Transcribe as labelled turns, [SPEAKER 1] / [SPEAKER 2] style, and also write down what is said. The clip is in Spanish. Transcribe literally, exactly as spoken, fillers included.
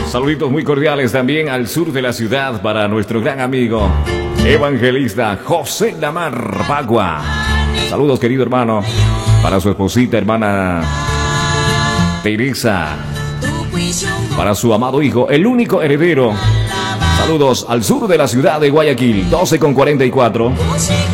[SPEAKER 1] Saluditos muy cordiales también al sur de la ciudad para nuestro gran amigo evangelista José Lamar Bagua. Saludos, querido hermano, para su esposita, hermana Teresa, para su amado hijo, el único heredero. Saludos al sur de la ciudad de Guayaquil, doce con cuarenta y cuatro.